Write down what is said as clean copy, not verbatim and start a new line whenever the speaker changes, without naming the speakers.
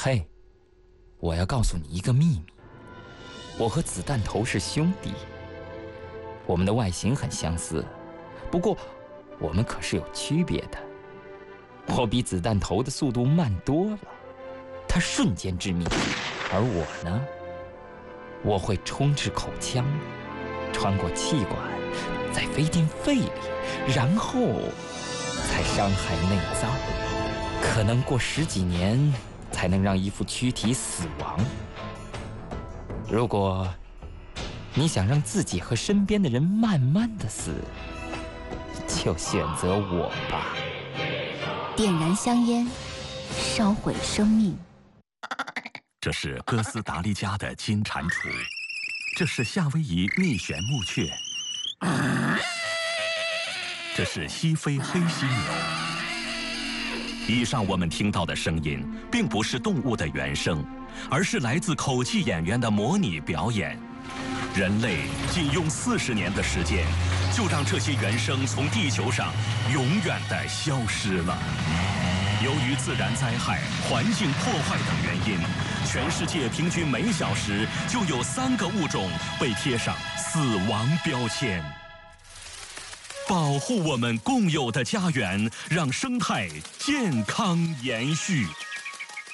嘿，我要告诉你一个秘密，我和子弹头是兄弟，我们的外形很相似，不过我们可是有区别的。我比子弹头的速度慢多了，他瞬间致命，而我呢，我会冲至口腔，穿过气管，再飞进肺里，然后才伤害内脏，可能过10几年才能让一副躯体死亡。如果你想让自己和身边的人慢慢的死，就选择我吧。
点燃香烟，烧毁生命。
这是哥斯达黎加的金蟾蜍，这是夏威夷蜜旋木雀，这是西非黑犀牛。以上我们听到的声音，并不是动物的原声，而是来自口技演员的模拟表演。人类仅用40年的时间，就让这些原声从地球上永远地消失了。由于自然灾害、环境破坏等原因，全世界平均每小时就有3个物种被贴上死亡标签。保护我们共有的家园，让生态健康延续。